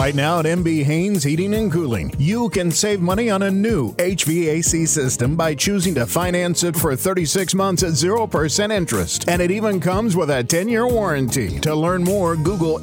Right now at MB Haynes Heating and Cooling, you can save money on a new HVAC system by choosing to finance it for 36 months at 0% interest. And it even comes with a 10-year warranty. To learn more, Google